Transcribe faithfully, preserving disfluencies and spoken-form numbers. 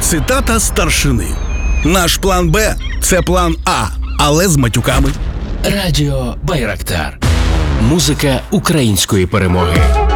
Цитата старшини. Наш план Б – це план А, але з матюками. Радіо Байрактар. Музика української перемоги.